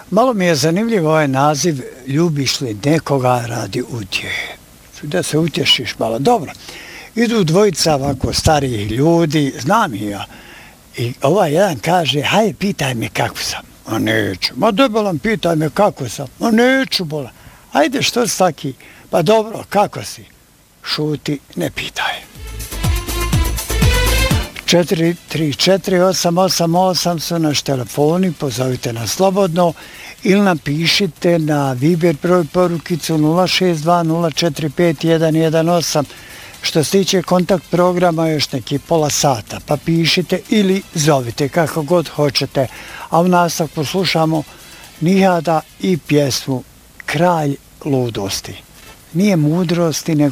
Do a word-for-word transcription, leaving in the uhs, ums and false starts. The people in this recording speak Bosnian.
Malo mi je zanimljiv ovaj naziv ljubiš li nekoga radi utjehe. Da se utješiš malo. Dobro. Idu dvojica ovako starijih ljudi, znam i ja. I ovaj jedan kaže, hajde pitaj me kako sam. A neću. Ma debelan, pitaj me kako sam. Ma neću, bola. Ajde, što si taki? Pa dobro, kako si? Šuti, ne pitaj. četiri tri četiri osam osam osam su naš telefoni, pozovite nas slobodno ili napišite na Viber broj porukicu nula šest dva nula četiri pet jedan jedan osam. Što se tiče kontakt programa još neki pola sata, pa pišite ili zovite kako god hoćete. A u nastavku poslušamo Nihada i pjesmu Kralj ludosti. Nije mudrosti, nego